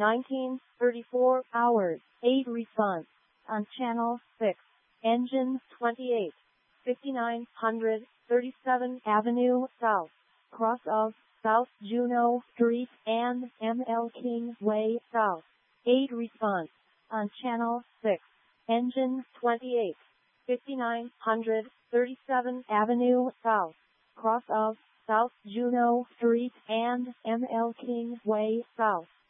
19:34 hours. 8 response. On channel 6. Engine 28. 5937 Avenue South. Cross of South Juneau Street and ML King Way South. 8 response. On channel 6. Engine 28. 5937 Avenue South. Cross of South Juneau Street and ML King Way South.